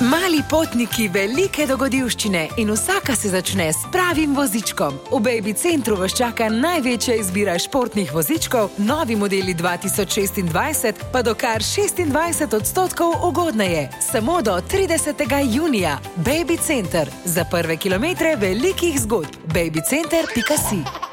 Mali potniki, velike dogodivščine in vsaka se začne s pravim vozičkom. V Baby Centru vas čaka največja izbira športnih vozičkov, novi modeli 2026 pa do kar 26% ugodneje. Samo do 30. junija. Baby Center. Za prve kilometre velikih zgodb. babycenter.si